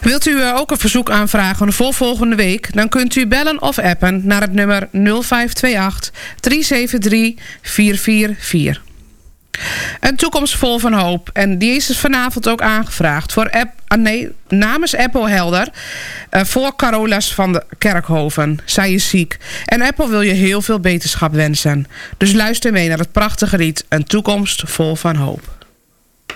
Wilt u ook een verzoek aanvragen voor volgende week? Dan kunt u bellen of appen naar het nummer 0528 373 444. Een toekomst vol van hoop. En die is vanavond ook aangevraagd voor namens Apple Helder. Voor Carolas van de Kerkhoven. Zij is ziek. En Apple wil je heel veel beterschap wensen. Dus luister mee naar het prachtige lied Een toekomst vol van hoop.